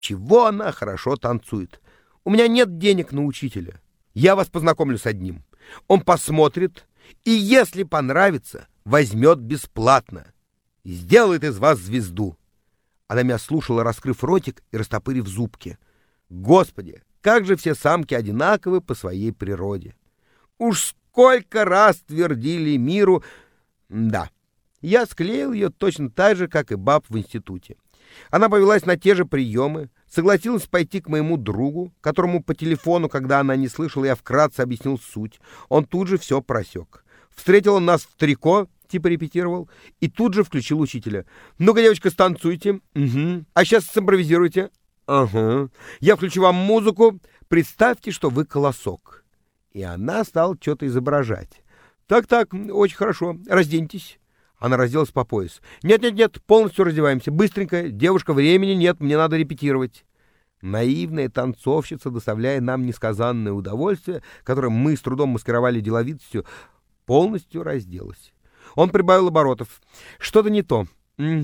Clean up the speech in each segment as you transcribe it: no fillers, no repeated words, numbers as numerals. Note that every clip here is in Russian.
Чего она хорошо танцует. У меня нет денег на учителя. Я вас познакомлю с одним. Он посмотрит, и если понравится, возьмет бесплатно. И сделает из вас звезду. Она меня слушала, раскрыв ротик и растопырив зубки. Господи, как же все самки одинаковы по своей природе. Уж сколько раз твердили миру... Да, я склеил ее точно так же, как и баб в институте. Она повелась на те же приемы, согласилась пойти к моему другу, которому по телефону, когда она не слышала, я вкратце объяснил суть. Он тут же все просек. Встретил он нас в трико, типа репетировал, и тут же включил учителя. Ну-ка, девочка, станцуйте. Угу. А сейчас симпровизируйте. Ага. Я включу вам музыку. Представьте, что вы колосок. И она стала что-то изображать. Так, очень хорошо. Разденьтесь. Она разделась по пояс. Нет, полностью раздеваемся. Быстренько. Девушка, времени нет, мне надо репетировать. Наивная танцовщица, доставляя нам несказанное удовольствие, которое мы с трудом маскировали деловитостью, полностью разделась. Он прибавил оборотов. Что-то не то.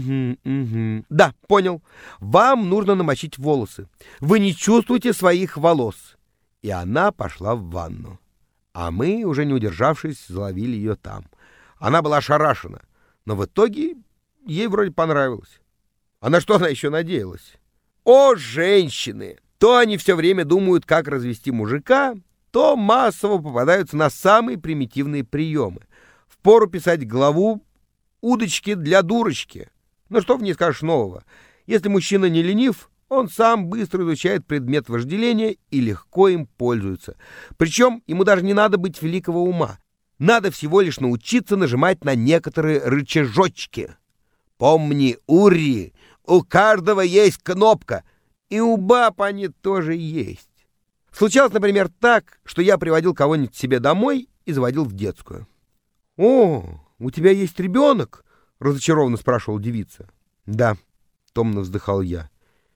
Угу. Да, понял. Вам нужно намочить волосы. Вы не чувствуете своих волос. И она пошла в ванну. А мы, уже не удержавшись, заловили ее там. Она была ошарашена. Но в итоге ей вроде понравилось. А на что она еще надеялась? О, женщины! То они все время думают, как развести мужика, то массово попадаются на самые примитивные приемы. Впору писать главу «Удочки для дурочки». Но что в ней скажешь нового? Если мужчина не ленив, он сам быстро изучает предмет вожделения и легко им пользуется. Причем ему даже не надо быть великого ума. Надо всего лишь научиться нажимать на некоторые рычажочки. Помни, Ури, у каждого есть кнопка, и у баб они тоже есть. Случалось, например, так, что я приводил кого-нибудь к себе домой и заводил в детскую. «О, у тебя есть ребенок?» — разочарованно спрашивала девица. «Да», — томно вздыхал я.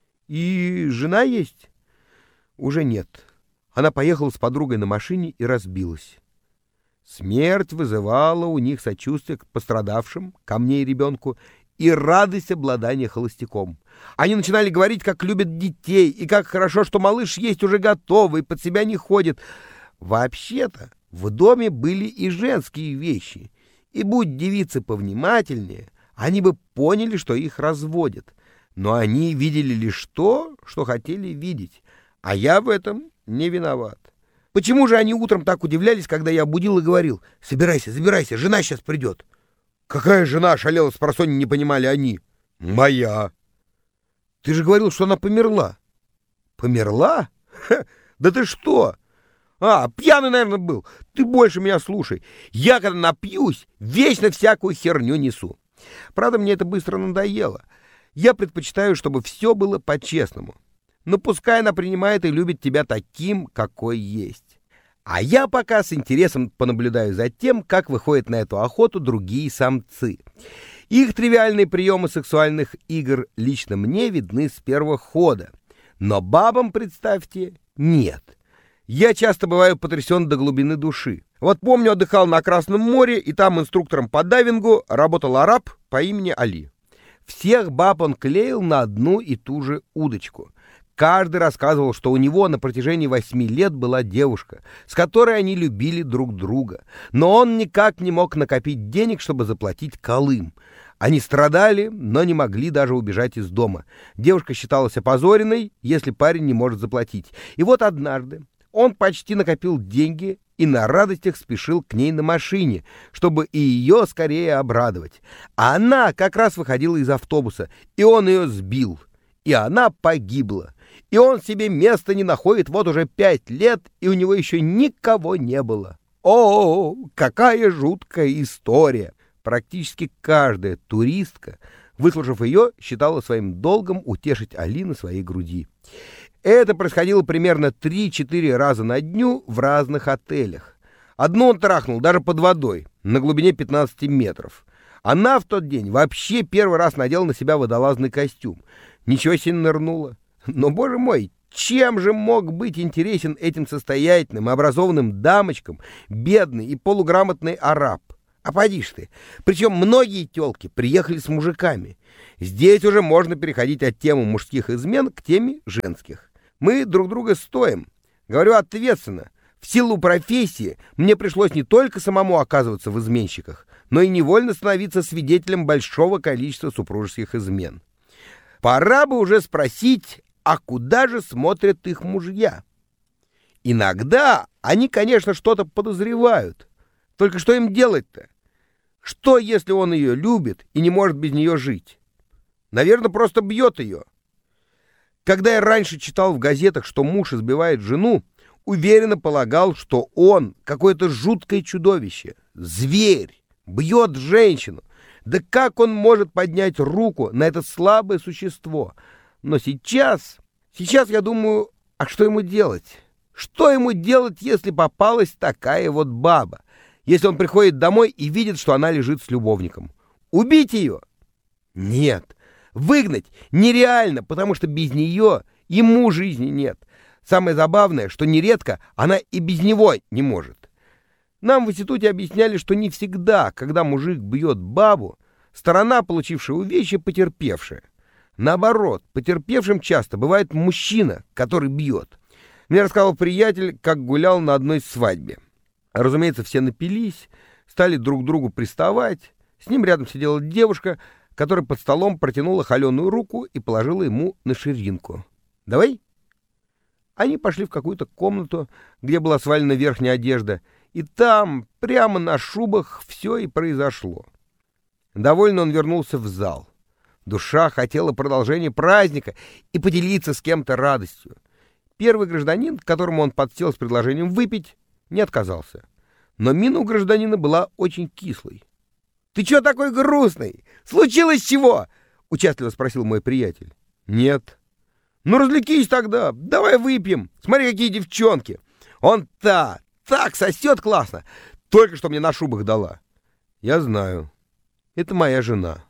«И жена есть?» «Уже нет. Она поехала с подругой на машине и разбилась. Смерть вызывала у них сочувствие к пострадавшим, ко мне и ребенку, и радость обладания холостяком. Они начинали говорить, как любят детей, и как хорошо, что малыш есть уже готовый, под себя не ходит. Вообще-то в доме были и женские вещи, и будь девицы повнимательнее, они бы поняли, что их разводят. Но они видели лишь то, что хотели видеть, а я в этом не виноват. Почему же они утром так удивлялись, когда я будил и говорил: «Собирайся, жена сейчас придет»? «Какая жена?» — шалела спросонья, не понимали они. «Моя». «Ты же говорил, что она померла». «Померла? Ха, да ты что? Пьяный, наверное, был. Ты больше меня слушай. Я, когда напьюсь, вечно всякую херню несу. Правда, мне это быстро надоело. Я предпочитаю, чтобы все было по-честному. Но пускай она принимает и любит тебя таким, какой есть. А я пока с интересом понаблюдаю за тем, как выходят на эту охоту другие самцы. Их тривиальные приемы сексуальных игр лично мне видны с первого хода. Но бабам, представьте, нет. Я часто бываю потрясен до глубины души. Вот помню, отдыхал на Красном море, и там инструктором по дайвингу работал араб по имени Али. Всех баб он клеил на одну и ту же удочку. Каждый рассказывал, что у него на протяжении 8 лет была девушка, с которой они любили друг друга, но он никак не мог накопить денег, чтобы заплатить колым. Они страдали, но не могли даже убежать из дома. Девушка считалась опозоренной, если парень не может заплатить. И вот однажды он почти накопил деньги и на радостях спешил к ней на машине, чтобы и ее скорее обрадовать. А она как раз выходила из автобуса, и он ее сбил. И она погибла. И он себе места не находит вот уже 5 лет, и у него еще никого не было. О, какая жуткая история! Практически каждая туристка, выслушав ее, считала своим долгом утешить Али на своей груди. Это происходило примерно 3-4 раза на дню в разных отелях. Одну он трахнул даже под водой, на глубине 15 метров. Она в тот день вообще первый раз надела на себя водолазный костюм. Ничего себе нырнула. Но, боже мой, чем же мог быть интересен этим состоятельным и образованным дамочкам бедный и полуграмотный араб? А поди ж ты. Причем многие тёлки приехали с мужиками. Здесь уже можно переходить от темы мужских измен к теме женских. Мы друг друга стоим. Говорю ответственно. В силу профессии мне пришлось не только самому оказываться в изменщиках, но и невольно становиться свидетелем большого количества супружеских измен. Пора бы уже спросить, а куда же смотрят их мужья? Иногда они, конечно, что-то подозревают. Только что им делать-то? Что, если он ее любит и не может без нее жить? Наверное, просто бьет ее. Когда я раньше читал в газетах, что муж избивает жену, уверенно полагал, что он какое-то жуткое чудовище, зверь, бьет женщину. Да как он может поднять руку на это слабое существо? Но сейчас я думаю, а что ему делать? Что ему делать, если попалась такая вот баба? Если он приходит домой и видит, что она лежит с любовником? Убить ее? Нет. Выгнать нереально, потому что без нее ему жизни нет. Самое забавное, что нередко она и без него не может. Нам в институте объясняли, что не всегда, когда мужик бьет бабу, сторона, получившая увечья, потерпевшая. Наоборот, потерпевшим часто бывает мужчина, который бьет. Мне рассказал приятель, как гулял на одной свадьбе. Разумеется, все напились, стали друг к другу приставать. С ним рядом сидела девушка, которая под столом протянула холеную руку и положила ему на ширинку. «Давай?» Они пошли в какую-то комнату, где была свалена верхняя одежда, и там, прямо на шубах, все и произошло. Довольно он вернулся в зал. Душа хотела продолжения праздника и поделиться с кем-то радостью. Первый гражданин, к которому он подсел с предложением выпить, не отказался. Но мина у гражданина была очень кислой. «Ты чё такой грустный? Случилось чего?» — участливо спросил мой приятель. «Нет». «Ну, развлекись тогда, давай выпьем. Смотри, какие девчонки. Он так сосет классно. Только что мне на шубах дала». «Я знаю. Это моя жена».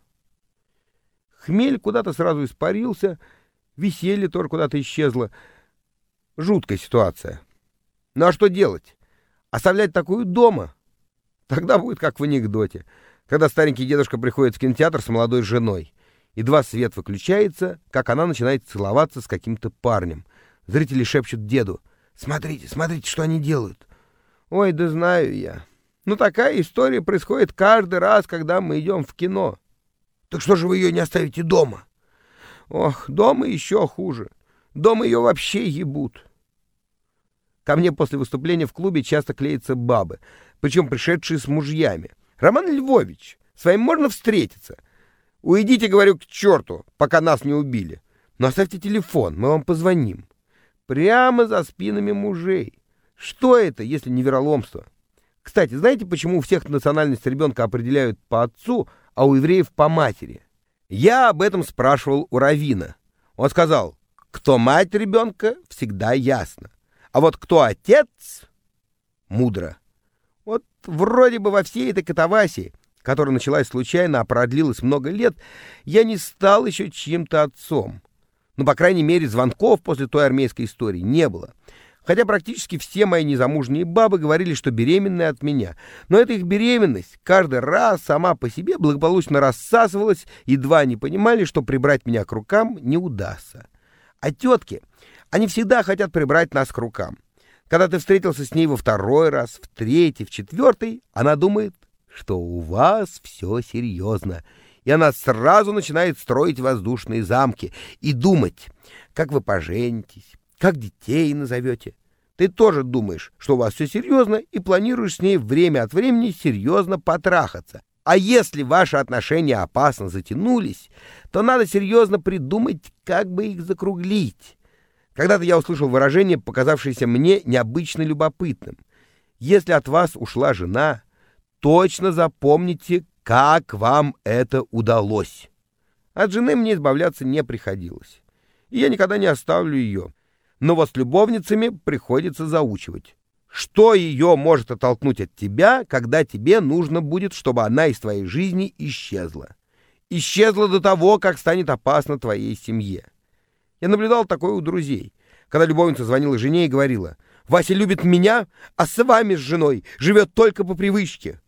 Хмель куда-то сразу испарился, веселье тоже куда-то исчезло. Жуткая ситуация. Ну а что делать? Оставлять такую дома? Тогда будет как в анекдоте, когда старенький дедушка приходит в кинотеатр с молодой женой. Едва свет выключается, как она начинает целоваться с каким-то парнем. Зрители шепчут деду: «Смотрите, смотрите, что они делают». Ой, да знаю я. Ну такая история происходит каждый раз, когда мы идем в кино. Так что же вы ее не оставите дома? Ох, дома еще хуже. Дома ее вообще ебут. Ко мне после выступления в клубе часто клеятся бабы, причем пришедшие с мужьями. «Роман Львович, с вами можно встретиться? Уйдите, говорю, к черту, пока нас не убили. Но оставьте телефон, мы вам позвоним». Прямо за спинами мужей. Что это, если не вероломство? Кстати, знаете, почему у всех национальность ребенка определяют по отцу, а у евреев по матери? Я об этом спрашивал у раввина. Он сказал: кто мать ребенка, всегда ясно. А вот кто отец — мудро. Вот вроде бы во всей этой катавасии, которая началась случайно, а продлилась много лет, я не стал еще чьим-то отцом. Ну, по крайней мере, звонков после той армейской истории не было. Хотя практически все мои незамужние бабы говорили, что беременны от меня. Но эта их беременность каждый раз сама по себе благополучно рассасывалась, едва они понимали, что прибрать меня к рукам не удастся. А тетки, они всегда хотят прибрать нас к рукам. Когда ты встретился с ней во второй раз, в третий, в четвертый, она думает, что у вас все серьезно. И она сразу начинает строить воздушные замки и думать, как вы поженитесь, как детей назовете. Ты тоже думаешь, что у вас все серьезно, и планируешь с ней время от времени серьезно потрахаться. А если ваши отношения опасно затянулись, то надо серьезно придумать, как бы их закруглить. Когда-то я услышал выражение, показавшееся мне необычно любопытным. Если от вас ушла жена, точно запомните, как вам это удалось. От жены мне избавляться не приходилось, и я никогда не оставлю ее. Но вот с любовницами приходится заучивать. Что ее может оттолкнуть от тебя, когда тебе нужно будет, чтобы она из твоей жизни исчезла? Исчезла до того, как станет опасно твоей семье. Я наблюдал такое у друзей, когда любовница звонила жене и говорила: «Вася любит меня, а с вами, с женой, живет только по привычке».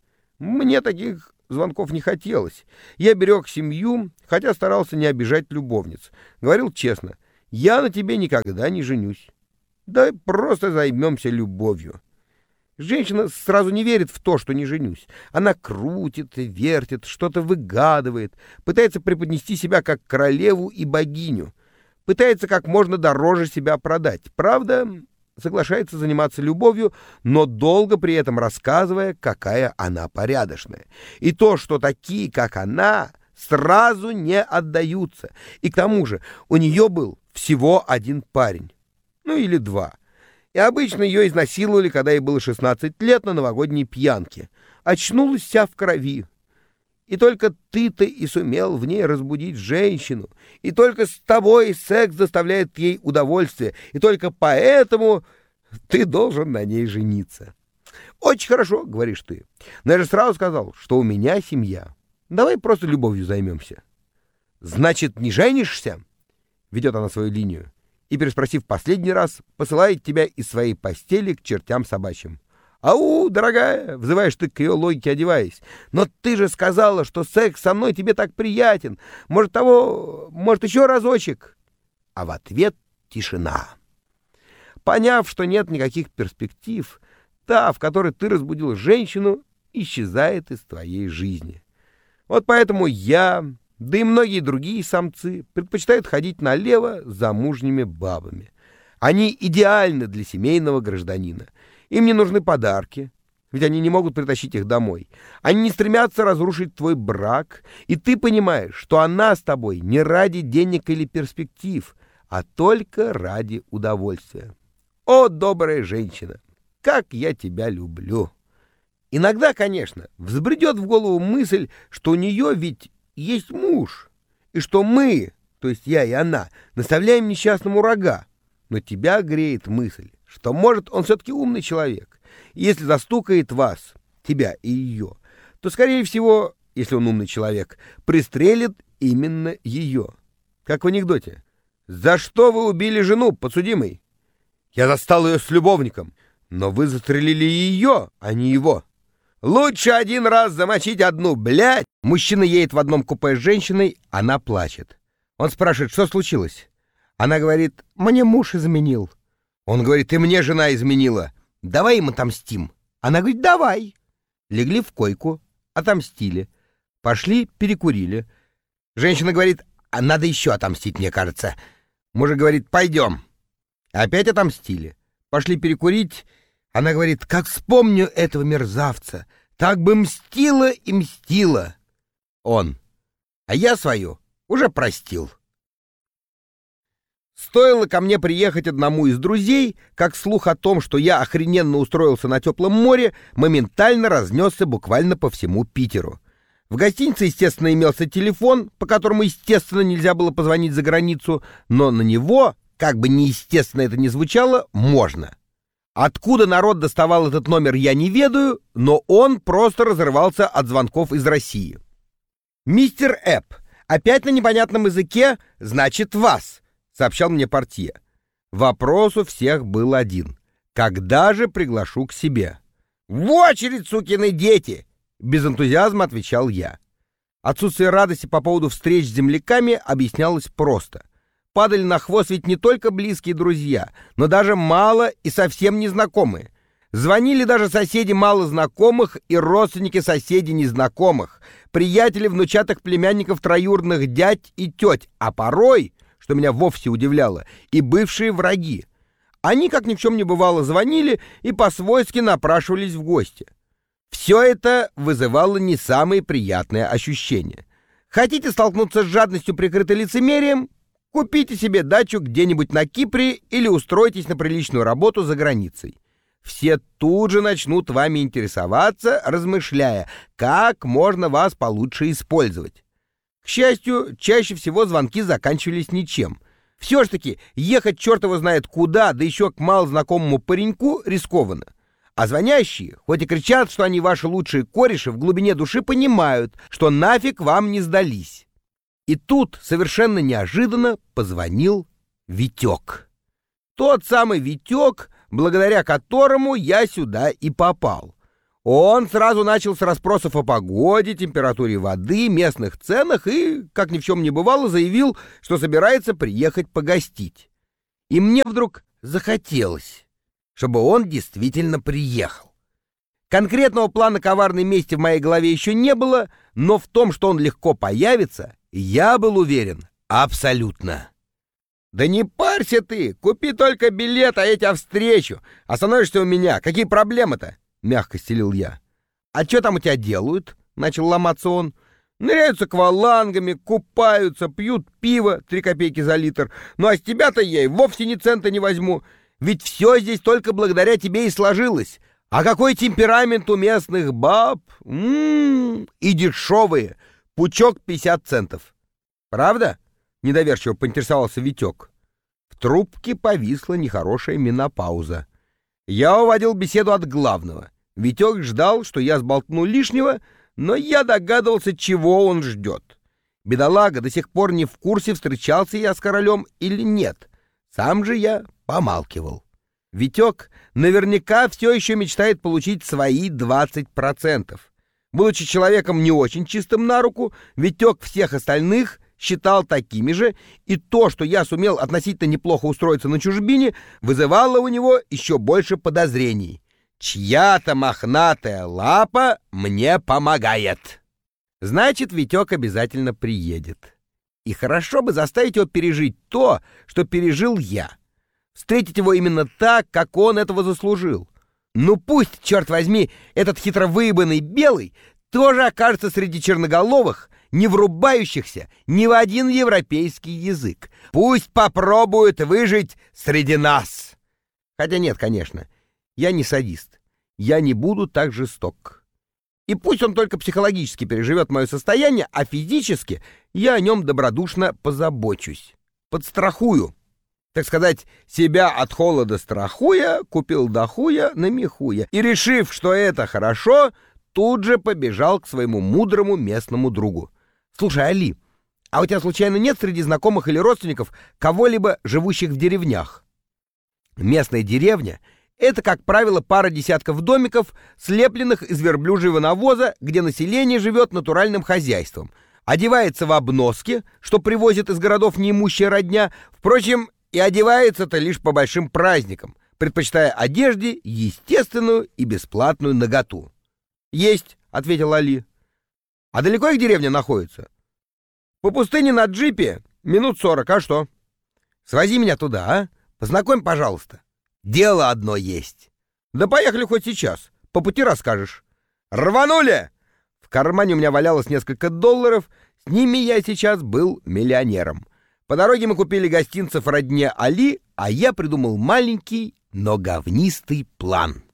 Мне таких звонков не хотелось. Я берег семью, хотя старался не обижать любовниц. Говорил честно, я на тебе никогда не женюсь. Да просто займемся любовью. Женщина сразу не верит в то, что не женюсь. Она крутит, вертит, что-то выгадывает, пытается преподнести себя как королеву и богиню, пытается как можно дороже себя продать. Правда, соглашается заниматься любовью, но долго при этом рассказывая, какая она порядочная. И то, что такие, как она, сразу не отдаются. И к тому же у нее был всего один парень. Ну или два. И обычно ее изнасиловали, когда ей было 16 лет, на новогодней пьянке. Очнулась вся в крови. И только ты-то и сумел в ней разбудить женщину. И только с тобой секс доставляет ей удовольствие. И только поэтому ты должен на ней жениться. Очень хорошо, говоришь ты. Но я же сразу сказал, что у меня семья. Давай просто любовью займемся. Значит, не женишься? Ведет она свою линию. И, переспросив последний раз, посылает тебя из своей постели к чертям собачьим. «Ау, дорогая!» — взываешь ты к ее логике, одеваясь. «Но ты же сказала, что секс со мной тебе так приятен. Может, еще разочек?» А в ответ тишина. Поняв, что нет никаких перспектив, та, в которой ты разбудил женщину, исчезает из твоей жизни. Вот поэтому я, да и многие другие самцы, предпочитают ходить налево с замужними бабами. Они идеальны для семейного гражданина. Им не нужны подарки, ведь они не могут притащить их домой. Они не стремятся разрушить твой брак, и ты понимаешь, что она с тобой не ради денег или перспектив, а только ради удовольствия. О, добрая женщина, как я тебя люблю! Иногда, конечно, взбредет в голову мысль, что у нее ведь есть муж, и что мы, то есть я и она, наставляем несчастному рога. Но тебя греет мысль, что, может, он все-таки умный человек. И если застукает вас, тебя и ее, то, скорее всего, если он умный человек, пристрелит именно ее. Как в анекдоте. «За что вы убили жену, подсудимый?» «Я застал ее с любовником». «Но вы застрелили ее, а не его». «Лучше один раз замочить одну, блядь!» Мужчина едет в одном купе с женщиной, она плачет. Он спрашивает, что случилось? Она говорит, мне муж изменил. Он говорит, и мне жена изменила. Давай им отомстим. Она говорит, давай. Легли в койку, отомстили. Пошли, перекурили. Женщина говорит, а надо еще отомстить, мне кажется. Мужик говорит, пойдем. Опять отомстили. Пошли перекурить. Она говорит, как вспомню этого мерзавца, так бы мстила и мстила. Он, а я свою уже простил. Стоило ко мне приехать одному из друзей, как слух о том, что я охрененно устроился на теплом море, моментально разнесся буквально по всему Питеру. В гостинице, естественно, имелся телефон, по которому, естественно, нельзя было позвонить за границу, но на него, как бы неестественно это ни звучало, можно. Откуда народ доставал этот номер, я не ведаю, но он просто разрывался от звонков из России. «Мистер Эп, опять на непонятном языке, значит, вас», — сообщал мне портье. Вопрос у всех был один. Когда же приглашу к себе? «В очередь, сукины дети!» — без энтузиазма отвечал я. Отсутствие радости по поводу встреч с земляками объяснялось просто. Падали на хвост ведь не только близкие друзья, но даже мало и совсем незнакомые. Звонили даже соседи малознакомых и родственники соседей незнакомых, приятели внучатых племянников троюродных дядь и теть, а порой, что меня вовсе удивляло, и бывшие враги. Они, как ни в чем не бывало, звонили и по-свойски напрашивались в гости. Все это вызывало не самые приятные ощущения. Хотите столкнуться с жадностью, прикрытой лицемерием? Купите себе дачу где-нибудь на Кипре или устройтесь на приличную работу за границей. Все тут же начнут вами интересоваться, размышляя, как можно вас получше использовать. К счастью, чаще всего звонки заканчивались ничем. Все ж таки, ехать черт его знает куда, да еще к малознакомому пареньку, рискованно. А звонящие, хоть и кричат, что они ваши лучшие кореши, в глубине души понимают, что нафиг вам не сдались. И тут, совершенно неожиданно, позвонил Витек. Тот самый Витек, благодаря которому я сюда и попал. Он сразу начал с расспросов о погоде, температуре воды, местных ценах и, как ни в чем не бывало, заявил, что собирается приехать погостить. И мне вдруг захотелось, чтобы он действительно приехал. Конкретного плана коварной мести в моей голове еще не было, но в том, что он легко появится, я был уверен абсолютно. «Да не парься ты, купи только билет, а я тебя встречу. Остановишься у меня, какие проблемы-то?» — мягко стелил я. «А что там у тебя делают?» — начал ломаться он. «Ныряются аквалангами, купаются, пьют пиво 3 копейки за литр. Ну а с тебя-то я и вовсе ни цента не возьму. Ведь все здесь только благодаря тебе и сложилось. А какой темперамент у местных баб! И дешевые. Пучок 50 центов. Правда?» — недоверчиво поинтересовался Витек. В трубке повисла нехорошая менопауза. Я уводил беседу от главного. Витек ждал, что я сболтну лишнего, но я догадывался, чего он ждет. Бедолага до сих пор не в курсе, встречался я с королем или нет. Сам же я помалкивал. Витек наверняка все еще мечтает получить свои 20%. Будучи человеком не очень чистым на руку, Витек всех остальных считал такими же, и то, что я сумел относительно неплохо устроиться на чужбине, вызывало у него еще больше подозрений. Чья-то мохнатая лапа мне помогает. Значит, Витек обязательно приедет. И хорошо бы заставить его пережить то, что пережил я. Встретить его именно так, как он этого заслужил. Ну пусть, черт возьми, этот хитро выебанный белый тоже окажется среди черноголовых, не врубающихся ни в один европейский язык. Пусть попробует выжить среди нас. Хотя нет, конечно, я не садист. Я не буду так жесток. И пусть он только психологически переживет мое состояние, а физически я о нем добродушно позабочусь. Подстрахую. Так сказать, себя от холода страхуя, купил до хуя на мехуя. И, решив, что это хорошо, тут же побежал к своему мудрому местному другу. «Слушай, Али, а у тебя случайно нет среди знакомых или родственников кого-либо, живущих в деревнях?» Местная деревня — это, как правило, пара десятков домиков, слепленных из верблюжьего навоза, где население живет натуральным хозяйством, одевается в обноски, что привозят из городов неимущая родня, впрочем, и одевается-то лишь по большим праздникам, предпочитая одежде естественную и бесплатную наготу. «Есть», — ответил Али. «А далеко их деревня находится?» «По пустыне на джипе минут 40, а что?» «Свози меня туда, а? Познакомь, пожалуйста. Дело одно есть». «Да поехали хоть сейчас, по пути расскажешь». «Рванули!» В кармане у меня валялось несколько долларов, с ними я сейчас был миллионером. По дороге мы купили гостинцев родне Али, а я придумал маленький, но говнистый план.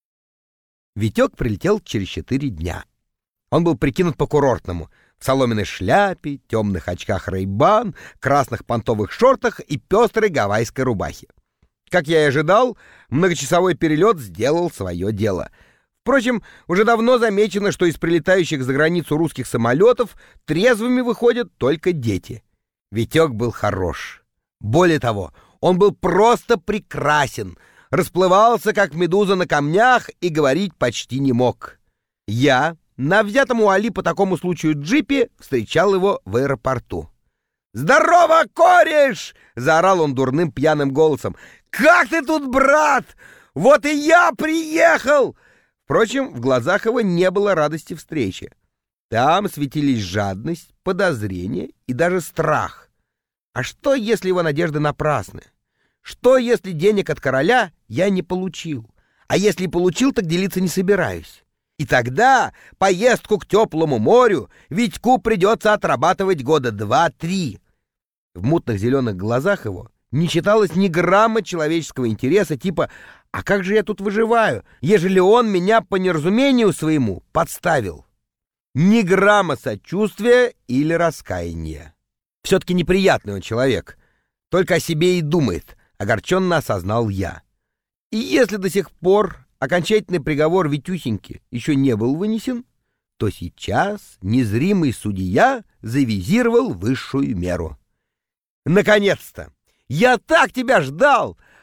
Витек прилетел через 4 дня. Он был прикинут по-курортному, в соломенной шляпе, темных очках Ray-Ban, красных понтовых шортах и пестрой гавайской рубахе. Как я и ожидал, многочасовой перелет сделал свое дело. Впрочем, уже давно замечено, что из прилетающих за границу русских самолетов трезвыми выходят только дети. Витек был хорош. Более того, он был просто прекрасен, расплывался, как медуза на камнях, и говорить почти не мог. Я на взятом у Али по такому случаю джипе встречал его в аэропорту. «Здорово, кореш!» — заорал он дурным пьяным голосом. «Как ты тут, брат? Вот и я приехал!» Впрочем, в глазах его не было радости встречи. Там светились жадность, подозрение и даже страх. А что, если его надежды напрасны? Что, если денег от короля я не получил? А если получил, так делиться не собираюсь. И тогда поездку к теплому морю Витьку придется отрабатывать года 2-3. В мутных зеленых глазах его не читалось ни грамма человеческого интереса, типа «А как же я тут выживаю, ежели он меня по неразумению своему подставил?» Ни грамма сочувствия или раскаяния. Все-таки неприятный он человек, только о себе и думает, огорченно осознал я. И если до сих пор окончательный приговор Витюхеньке еще не был вынесен, то сейчас незримый судья завизировал высшую меру. «Наконец-то! Я так тебя ждал!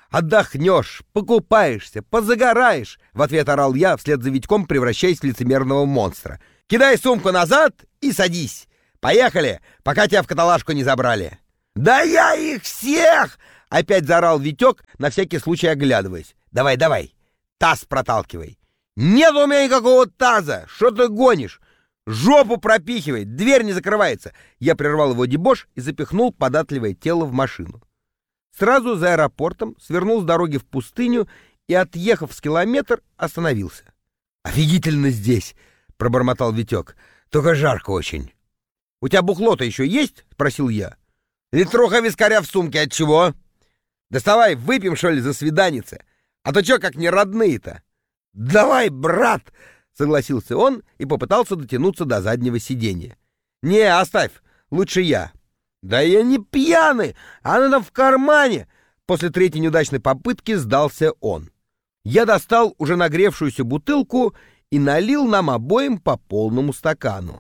Отдохнешь, покупаешься, позагораешь!» — в ответ орал я, вслед за Витьком превращаясь в лицемерного монстра. «Кидай сумку назад и садись! Поехали, пока тебя в каталажку не забрали!» «Да я их всех!» — опять заорал Витек, на всякий случай оглядываясь. «Давай, давай, таз проталкивай!» «Нет у меня никакого таза! Что ты гонишь? Жопу пропихивай, дверь не закрывается!» Я прервал его дебош и запихнул податливое тело в машину. Сразу за аэропортом свернул с дороги в пустыню и, отъехав с километр, остановился. «Офигительно здесь!» — пробормотал Витек. «Только жарко очень». «У тебя бухло-то еще есть?» — спросил я. «Литруха вискаря в сумке, от чего?» «Доставай, выпьем, что ли, за свиданице? А то чё, как не родные-то?» «Давай, брат!» — согласился он и попытался дотянуться до заднего сиденья. «Не, оставь, лучше я». «Да я не пьяный, она там в кармане!» После третьей неудачной попытки сдался он. Я достал уже нагревшуюся бутылку и налил нам обоим по полному стакану.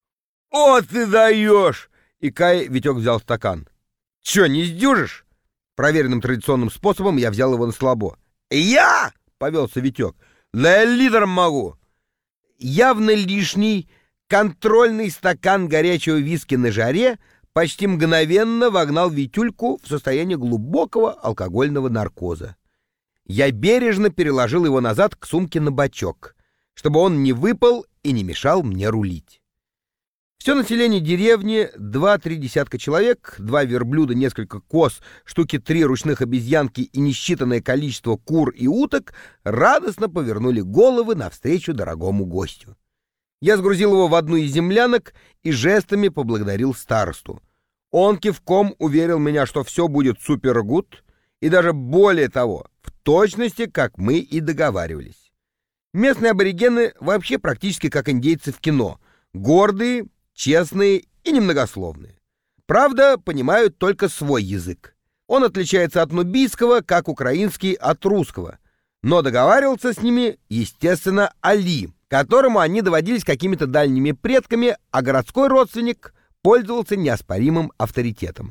«О, ты даешь!» — икая, Витек взял стакан. «Чё, не сдюжишь?» Проверенным традиционным способом я взял его на слабо. «Я?» — повелся Витек. «Да я литром могу!» Явно лишний контрольный стакан горячего виски на жаре почти мгновенно вогнал Витюльку в состояние глубокого алкогольного наркоза. Я бережно переложил его назад к сумке на бачок, чтобы он не выпал и не мешал мне рулить. Все население деревни, 2-3 десятка человек, 2 верблюда, несколько коз, штуки 3 ручных обезьянки и несчитанное количество кур и уток радостно повернули головы навстречу дорогому гостю. Я сгрузил его в одну из землянок и жестами поблагодарил старосту. Он кивком уверил меня, что все будет супер-гуд, и даже более того, в точности, как мы и договаривались. Местные аборигены вообще практически как индейцы в кино. Гордые, честные и немногословные. Правда, понимают только свой язык. Он отличается от нубийского, как украинский от русского. Но договаривался с ними, естественно, Али, которому они доводились какими-то дальними предками, а городской родственник пользовался неоспоримым авторитетом.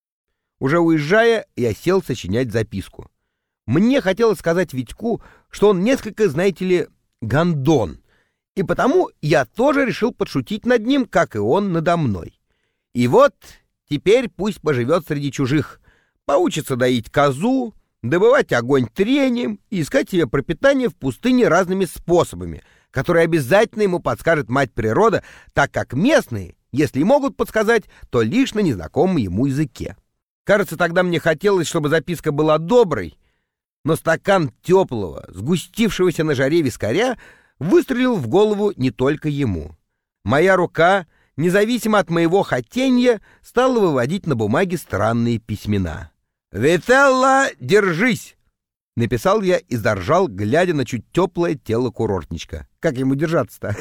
Уже уезжая, я сел сочинять записку. Мне хотелось сказать Витьку, что он несколько, знаете ли, гондон, и потому я тоже решил подшутить над ним, как и он надо мной. И вот теперь пусть поживет среди чужих, поучится доить козу, добывать огонь трением и искать себе пропитание в пустыне разными способами, которые обязательно ему подскажет мать природа, так как местные, если и могут подсказать, то лишь на незнакомом ему языке. Кажется, тогда мне хотелось, чтобы записка была доброй, но стакан теплого, сгустившегося на жаре вискаря выстрелил в голову не только ему. Моя рука, независимо от моего хотенья, стала выводить на бумаге странные письмена. «Вителла, держись!» — написал я и заржал, глядя на чуть теплое тело курортничка. Как ему держаться-то?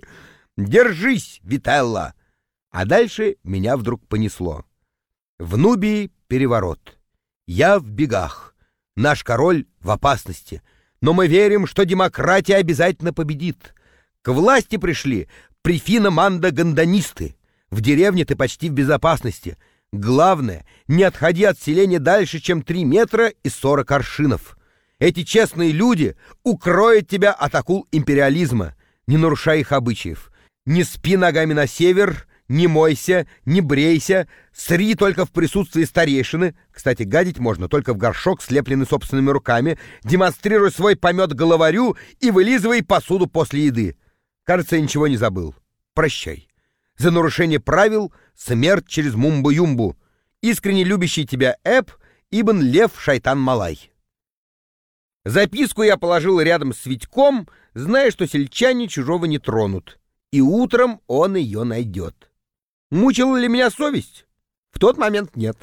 «Держись, Вителла!» А дальше меня вдруг понесло. В Нубии переворот. Я в бегах. Наш король в опасности. Но мы верим, что демократия обязательно победит. К власти пришли прифино-мандо-гондонисты. В деревне ты почти в безопасности. Главное, не отходи от селения дальше, чем 3 метра и 40 аршинов. Эти честные люди укроют тебя от акул империализма. Не нарушай их обычаев. Не спи ногами на север, не мойся, не брейся, сри только в присутствии старейшины. Кстати, гадить можно только в горшок, слепленный собственными руками. Демонстрируй свой помет головарю и вылизывай посуду после еды. Кажется, я ничего не забыл. Прощай. За нарушение правил смерть через мумбу-юмбу. Искренне любящий тебя Эб Ибн Лев Шайтан Малай. Записку я положил рядом с Витьком, зная, что сельчане чужого не тронут. И утром он ее найдет. Мучила ли меня совесть? В тот момент нет.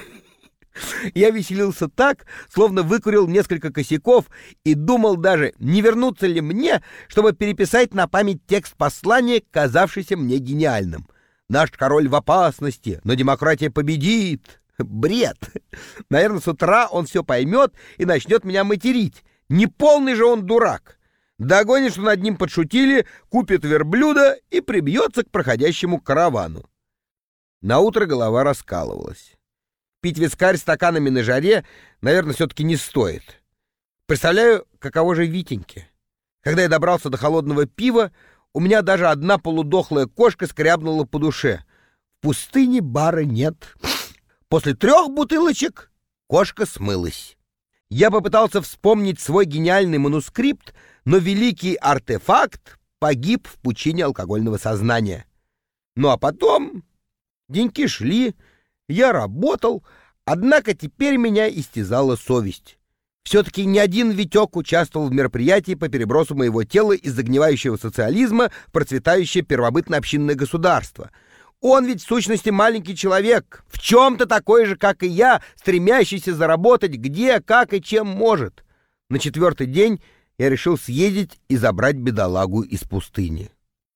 Я веселился так, словно выкурил несколько косяков и думал даже, не вернуться ли мне, чтобы переписать на память текст послания, казавшийся мне гениальным. Наш король в опасности, но демократия победит. Бред. Наверное, с утра он все поймет и начнет меня материть. Не полный же он дурак. Догонит, что над ним подшутили, купит верблюда и прибьется к проходящему каравану. Наутро голова раскалывалась. Пить вискарь стаканами на жаре, наверное, все-таки не стоит. Представляю, каково же Витеньке. Когда я добрался до холодного пива, у меня даже одна полудохлая кошка скрябнула по душе. В пустыне бара нет. После 3 бутылочек кошка смылась. Я попытался вспомнить свой гениальный манускрипт, но великий артефакт погиб в пучине алкогольного сознания. Ну а потом деньки шли, я работал, однако теперь меня истязала совесть. Все-таки не один Витек участвовал в мероприятии по перебросу моего тела из загнивающего социализма в процветающее первобытно-общинное государство. Он ведь в сущности маленький человек, в чем-то такой же, как и я, стремящийся заработать где, как и чем может. На 4-й день я решил съездить и забрать бедолагу из пустыни.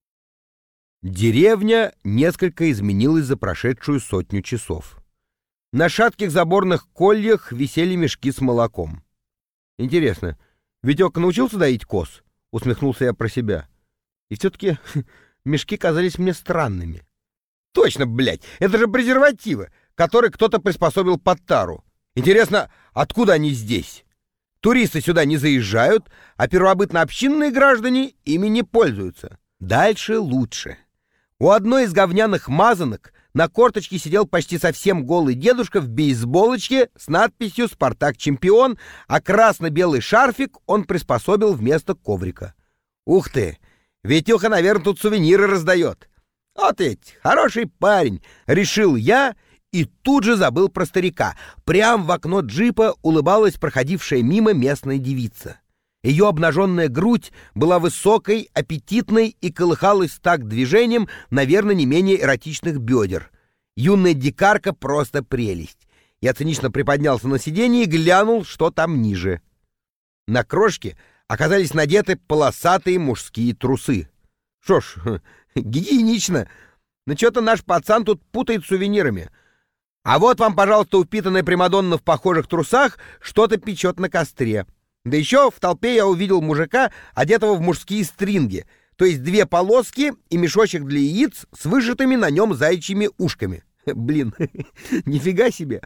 Деревня несколько изменилась за прошедшую 100 часов. На шатких заборных кольях висели мешки с молоком. Интересно, Витек научился доить коз? Усмехнулся я про себя. И все-таки мешки казались мне странными. Точно, блядь, это же презервативы, которые кто-то приспособил под тару. Интересно, откуда они здесь? Туристы сюда не заезжают, а первобытно-общинные граждане ими не пользуются. Дальше лучше. У одной из говняных мазанок на корточке сидел почти совсем голый дедушка в бейсболочке с надписью «Спартак чемпион», а красно-белый шарфик он приспособил вместо коврика. Ух ты! Витюха, наверное, тут сувениры раздает. Вот ведь, хороший парень, решил я и тут же забыл про старика. Прям в окно джипа улыбалась проходившая мимо местная девица. Ее обнаженная грудь была высокой, аппетитной и колыхалась так движением, наверное, не менее эротичных бедер. Юная дикарка просто прелесть. Я цинично приподнялся на сиденье и глянул, что там ниже. На крошке оказались надеты полосатые мужские трусы. Что ж, гигиенично. Но что-то наш пацан тут путает с сувенирами. А вот вам, пожалуйста, упитанная примадонна в похожих трусах что-то печет на костре. Да еще в толпе я увидел мужика, одетого в мужские стринги, то есть 2 полоски и мешочек для яиц с вышитыми на нем заячьими ушками. Блин, нифига себе.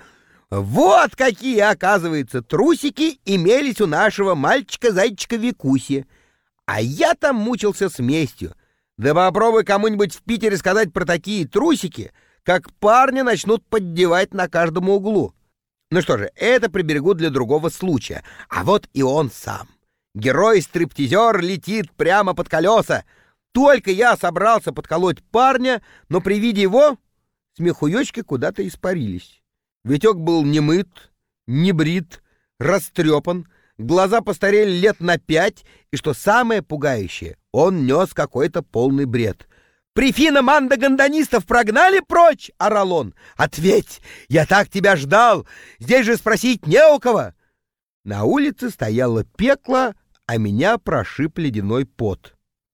Вот какие, оказывается, трусики имелись у нашего мальчика-зайчика Викуси. А я там мучился с местью. Да попробуй кому-нибудь в Питере сказать про такие трусики, как парня начнут поддевать на каждом углу. Ну что же, это приберегу для другого случая. А вот и он сам. Герой-стриптизер летит прямо под колеса. Только я собрался подколоть парня, но при виде его смехуёчки куда-то испарились. Витек был не мыт, не брит, растрепан, глаза постарели лет на 5, и, что самое пугающее, он нес какой-то полный бред. «Прифина манда гондонистов прогнали прочь?» — орал он. «Ответь! Я так тебя ждал! Здесь же спросить не у кого!» На улице стояло пекло, а меня прошиб ледяной пот.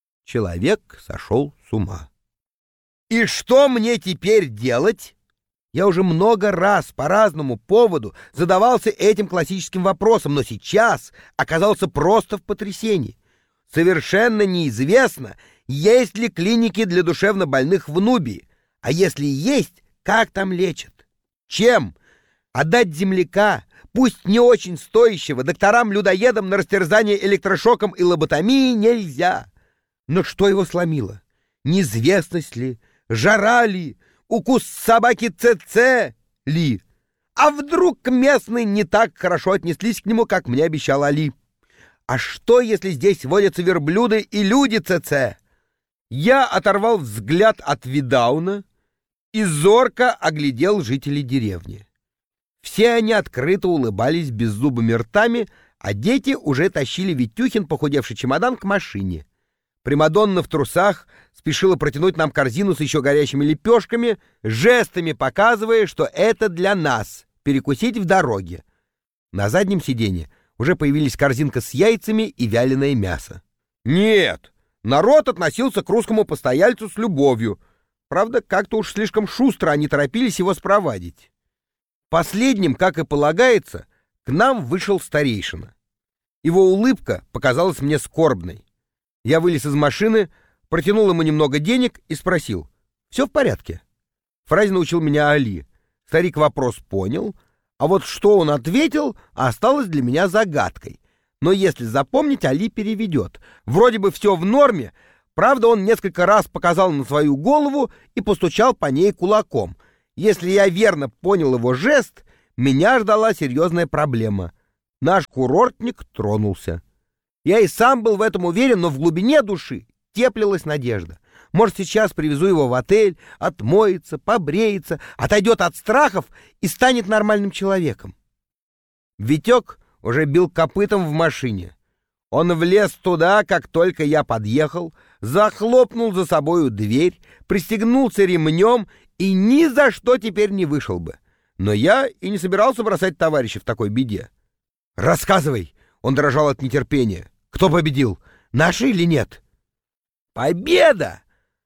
Человек сошел с ума. «И что мне теперь делать?» Я уже много раз по разному поводу задавался этим классическим вопросом, но сейчас оказался просто в потрясении. Совершенно неизвестно, есть ли клиники для душевнобольных в Нубии, а если есть, как там лечат? Чем? Отдать земляка, пусть не очень стоящего, докторам-людоедам на растерзание электрошоком и лоботомией нельзя. Но что его сломило? Неизвестность ли? Жара ли? Укус собаки ЦЦ ли? А вдруг местные не так хорошо отнеслись к нему, как мне обещал Али? А что, если здесь водятся верблюды и люди ЦЦ? Я оторвал взгляд от Видауна и зорко оглядел жителей деревни. Все они открыто улыбались беззубыми ртами, а дети уже тащили Витюхин похудевший чемодан к машине. Примадонна в трусах спешила протянуть нам корзину с еще горячими лепешками, жестами показывая, что это для нас, перекусить в дороге. На заднем сиденье уже появились корзинка с яйцами и вяленое мясо. Нет, народ относился к русскому постояльцу с любовью. Правда, как-то уж слишком шустро они торопились его спровадить. Последним, как и полагается, к нам вышел старейшина. Его улыбка показалась мне скорбной. Я вылез из машины, протянул ему немного денег и спросил: «Все в порядке?» Фразе научил меня Али. Старик вопрос понял, а вот что он ответил, осталось для меня загадкой. Но если запомнить, Али переведет. Вроде бы все в норме, правда, он несколько раз показал на свою голову и постучал по ней кулаком. Если я верно понял его жест, меня ждала серьезная проблема. Наш курортник тронулся. Я и сам был в этом уверен, но в глубине души теплилась надежда. Может, сейчас привезу его в отель, отмоется, побреется, отойдет от страхов и станет нормальным человеком. Витек уже бил копытом в машине. Он влез туда, как только я подъехал, захлопнул за собою дверь, пристегнулся ремнем и ни за что теперь не вышел бы. Но я и не собирался бросать товарища в такой беде. «Рассказывай!» — он дрожал от нетерпения. «Кто победил? Наши или нет?» «Победа!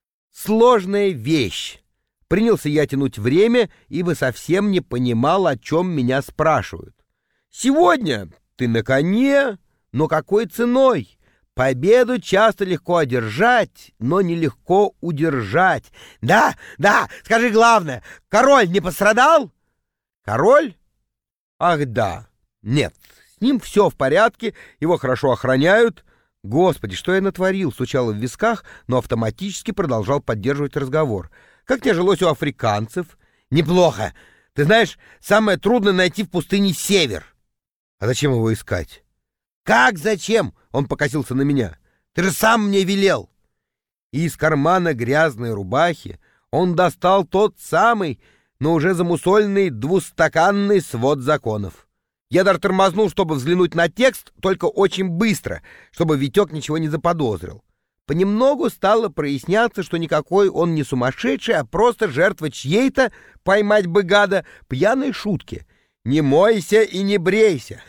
Сложная вещь!» Принялся я тянуть время, ибо совсем не понимал, о чем меня спрашивают. «Сегодня ты на коне, но какой ценой? Победу часто легко одержать, но нелегко удержать. Да, скажи главное, король не пострадал?» «Король? Ах, да. Нет, с ним все в порядке, его хорошо охраняют». «Господи, что я натворил?» — стучало в висках, но автоматически продолжал поддерживать разговор. «Как тебе жилось у африканцев?» «Неплохо. Ты знаешь, самое трудное найти в пустыне север». «А зачем его искать?» «Как зачем?» — он покосился на меня. «Ты же сам мне велел». И из кармана грязной рубахи он достал тот самый, но уже замусольный двустаканный свод законов. Я даже тормознул, чтобы взглянуть на текст, только очень быстро, чтобы Витек ничего не заподозрил. Понемногу стало проясняться, что никакой он не сумасшедший, а просто жертва чьей-то, поймать бы гада, пьяной шутки. «Не мойся и не брейся».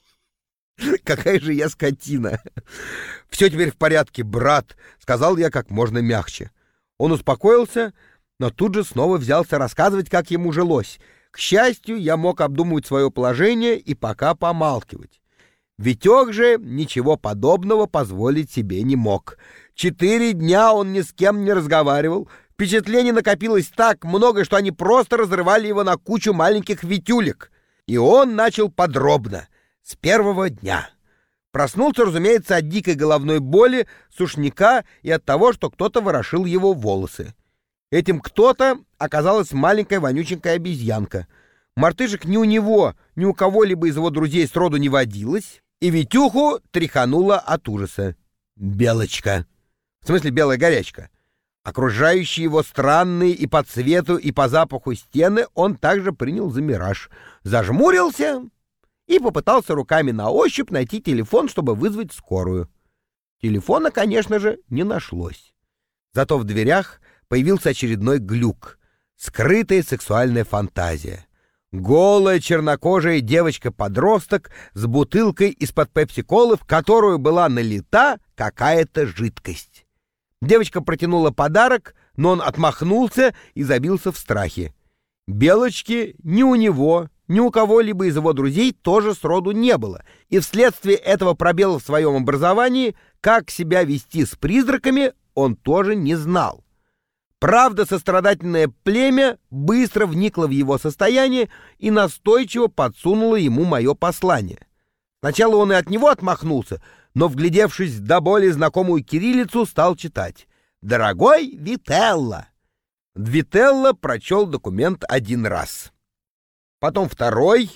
Какая же я скотина. «Все теперь в порядке, брат», — сказал я как можно мягче. Он успокоился, но тут же снова взялся рассказывать, как ему жилось. К счастью, я мог обдумывать свое положение и пока помалкивать. Витек же ничего подобного позволить себе не мог. 4 дня он ни с кем не разговаривал. Впечатлений накопилось так много, что они просто разрывали его на кучу маленьких витюлек. И он начал подробно, с первого дня. Проснулся, разумеется, от дикой головной боли, сушняка и от того, что кто-то ворошил его волосы. Этим кто-то оказалась маленькая вонюченькая обезьянка. Мартышек ни у него, ни у кого-либо из его друзей сроду не водилось, и Витюху тряхануло от ужаса. Белочка. В смысле белая горячка. Окружающие его странные и по цвету, и по запаху стены он также принял за мираж. Зажмурился и попытался руками на ощупь найти телефон, чтобы вызвать скорую. Телефона, конечно же, не нашлось. Зато в дверях появился очередной глюк. Скрытая сексуальная фантазия. Голая чернокожая девочка-подросток с бутылкой из-под пепси-колы, в которую была налита какая-то жидкость. Девочка протянула подарок, но он отмахнулся и забился в страхе. Белочки ни у него, ни у кого-либо из его друзей тоже сроду не было, и вследствие этого пробела в своем образовании, как себя вести с призраками, он тоже не знал. Правда, сострадательное племя быстро вникло в его состояние и настойчиво подсунуло ему мое послание. Сначала он и от него отмахнулся, но, вглядевшись до боли знакомую кириллицу, стал читать. «Дорогой Вителло». Вителло прочел документ 1 раз. Потом 2,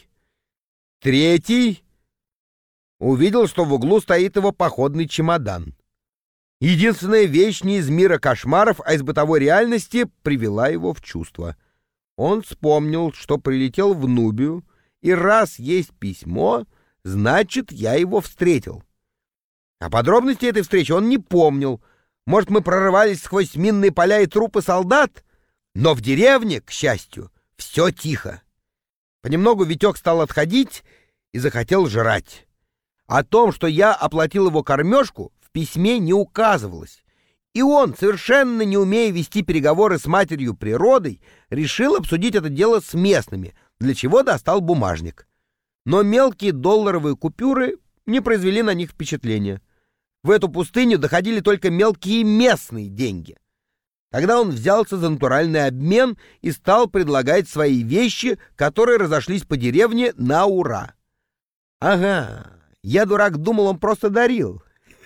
3. Увидел, что в углу стоит его походный чемодан. Единственная вещь не из мира кошмаров, а из бытовой реальности привела его в чувство. Он вспомнил, что прилетел в Нубию, и раз есть письмо, значит, я его встретил. А подробности этой встречи он не помнил. Может, мы прорывались сквозь минные поля и трупы солдат? Но в деревне, к счастью, все тихо. Понемногу Витек стал отходить и захотел жрать. О том, что я оплатил его кормежку, в письме не указывалось. И он, совершенно не умея вести переговоры с матерью природой, решил обсудить это дело с местными, для чего достал бумажник. Но мелкие долларовые купюры не произвели на них впечатления. В эту пустыню доходили только мелкие местные деньги. когда он взялся за натуральный обмен и стал предлагать свои вещи, которые разошлись по деревне на ура. Ага, я, дурак, думал, он просто дарил.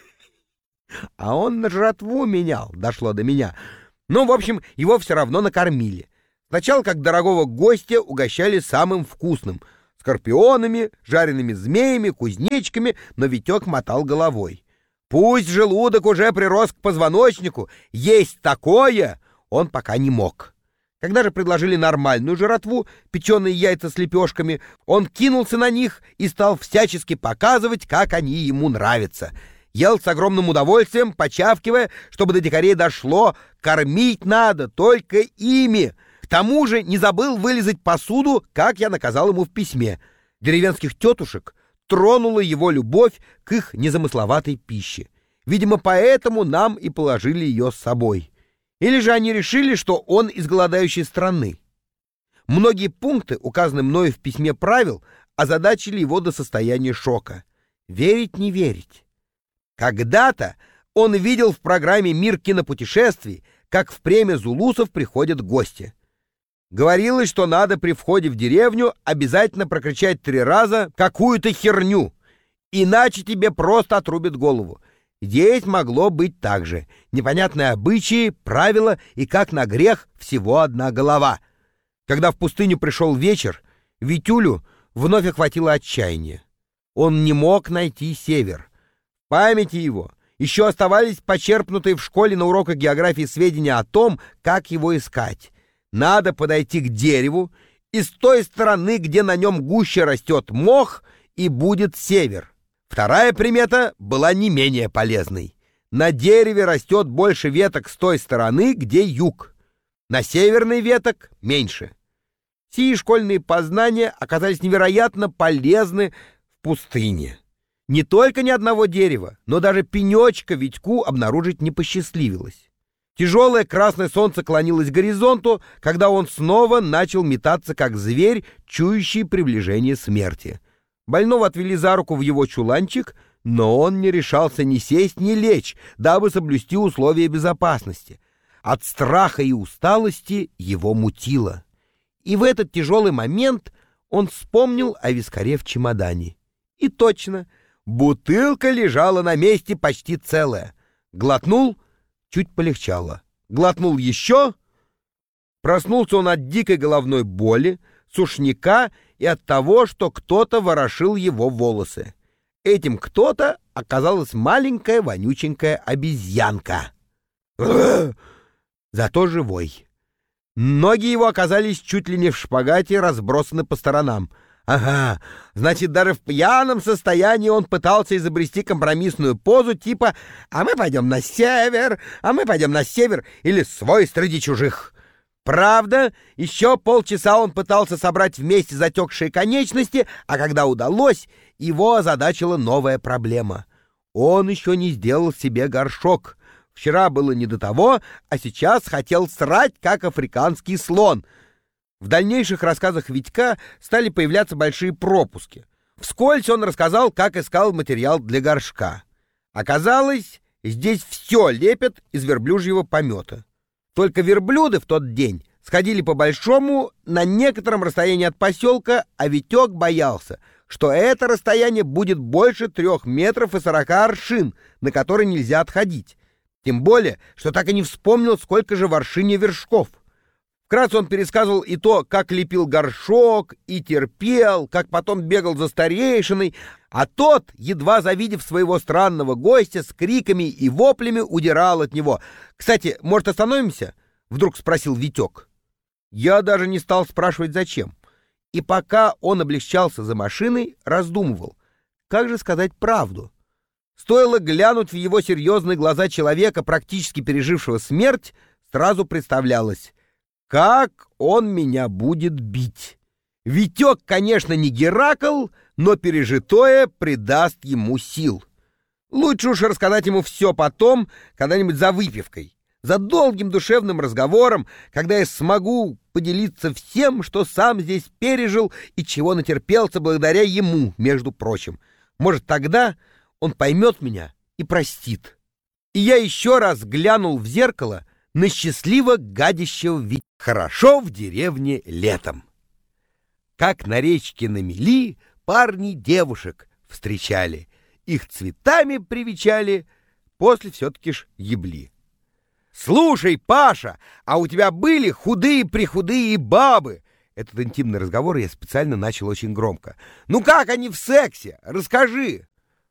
А он на жратву менял, дошло до меня. Ну, в общем, его все равно накормили. Сначала, как дорогого гостя, угощали самым вкусным — скорпионами, жареными змеями, кузнечиками, но Витек мотал головой. Пусть желудок уже прирос к позвоночнику, есть такое он пока не мог. Когда же предложили нормальную жратву, печеные яйца с лепешками, он кинулся на них и стал всячески показывать, как они ему нравятся. Ел с огромным удовольствием, почавкивая, чтобы до дикарей дошло, кормить надо только ими. К тому же не забыл вылизать посуду, как я наказал ему в письме. Деревенских тетушек тронула его любовь к их незамысловатой пище. Видимо, поэтому нам и положили ее с собой. Или же они решили, что он из голодающей страны. Многие пункты, указанные мною в письме правил, озадачили его до состояния шока. Верить не верить. Когда-то он видел в программе «Мир кинопутешествий», как в племя зулусов приходят гости. Говорилось, что надо при входе в деревню обязательно прокричать 3 раза какую-то херню, иначе тебе просто отрубят голову. Здесь могло быть так же. Непонятные обычаи, правила и, как на грех, всего одна голова. Когда в пустыню пришел вечер, Витюлю вновь охватило отчаяние. Он не мог найти север. В памяти его еще оставались почерпнутые в школе на уроках географии сведения о том, как его искать. Надо подойти к дереву, и с той стороны, где на нем гуще растет мох, и будет север. Вторая примета была не менее полезной. На дереве растет больше веток с той стороны, где юг. На северной веток меньше. Сии школьные познания оказались невероятно полезны в пустыне. Не только ни одного дерева, но даже пенечка Витьку обнаружить не посчастливилось. Тяжелое красное солнце клонилось к горизонту, когда он снова начал метаться, как зверь, чующий приближение смерти. Больного отвели за руку в его чуланчик, но он не решался ни сесть, ни лечь, дабы соблюсти условия безопасности. От страха и усталости его мутило. И в этот тяжелый момент он вспомнил о вискаре в чемодане. И точно, бутылка лежала на месте почти целая. Глотнул — чуть полегчало. Глотнул еще. Проснулся он от дикой головной боли, сушняка и от того, что кто-то ворошил его волосы. Этим кто-то оказалась маленькая вонюченькая обезьянка. Зато живой. Ноги его оказались чуть ли не в шпагате, разбросаны по сторонам. Ага, значит, даже в пьяном состоянии он пытался изобрести компромиссную позу типа «а мы пойдем на север, а мы пойдем на север» или «свой среди чужих». Правда, еще полчаса он пытался собрать вместе затекшие конечности, а когда удалось, его озадачила новая проблема. Он еще не сделал себе горшок. Вчера было не до того, а сейчас хотел срать, как африканский слон. В дальнейших рассказах Витька стали появляться большие пропуски. Вскользь он рассказал, как искал материал для горшка. Оказалось, здесь все лепят из верблюжьего помета. Только верблюды в тот день сходили по-большому на некотором расстоянии от поселка, а Витек боялся, что это расстояние будет больше 3 метров и 40 аршин, на которые нельзя отходить. Тем более, что так и не вспомнил, сколько же в аршине вершков. Вкратце он пересказывал и то, как лепил горшок, и терпел, как потом бегал за старейшиной, а тот, едва завидев своего странного гостя, с криками и воплями удирал от него. «Кстати, может, остановимся?» — вдруг спросил Витек. Я даже не стал спрашивать, зачем. И пока он облегчался за машиной, раздумывал, как же сказать правду. Стоило глянуть в его серьезные глаза человека, практически пережившего смерть, сразу представлялось, как он меня будет бить. Витек, конечно, не Геракл, но пережитое придаст ему сил. Лучше уж рассказать ему все потом, когда-нибудь за выпивкой, за долгим душевным разговором, когда я смогу поделиться всем, что сам здесь пережил и чего натерпелся благодаря ему, между прочим. Может, тогда он поймет меня и простит. И я еще раз глянул в зеркало на счастливо гадящего ведь хорошо в деревне летом. Как на речке на мели парни девушек встречали, их цветами привечали, после все-таки ж ебли. «Слушай, Паша, а у тебя были худые-прихудые бабы?» Этот интимный разговор я специально начал очень громко. «Ну как они в сексе? Расскажи!»